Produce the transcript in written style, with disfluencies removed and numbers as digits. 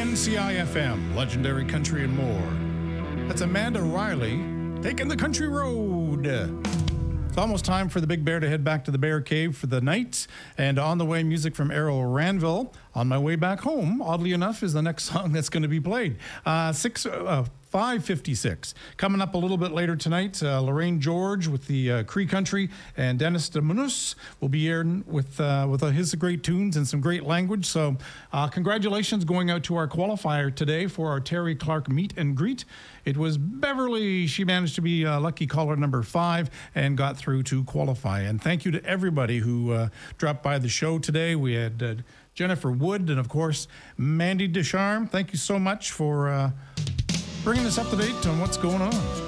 NCIFM, Legendary Country and More. That's Amanda Riley taking the country road. It's almost time for the Big Bear to head back to the Bear Cave for the night. And on the way, music from Errol Ranville. On my way back home, oddly enough, is the next song that's going to be played. 5:56. Coming up a little bit later tonight, Lorraine George with the Cree Country and Dennis de Munus will be here with his great tunes and some great language. So congratulations going out to our qualifier today for our Terry Clark meet and greet. It was Beverly. She managed to be lucky caller number 5 and got through to qualify. And thank you to everybody who dropped by the show today. We had Jennifer Wood and, of course, Mandy Descharmes. Thank you so much for bringing us up to date on what's going on.